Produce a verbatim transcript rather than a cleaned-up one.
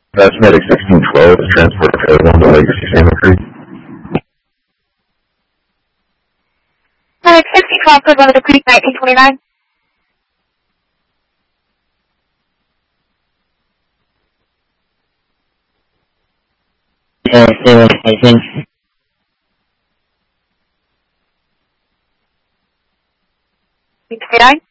That's Medic sixteen twelve to transport trailer one to Legacy Salmon Creek. Medic sixteen twelve, code one to Creek, nineteen twenty-nine. Uh, zero, I think. twenty-nine.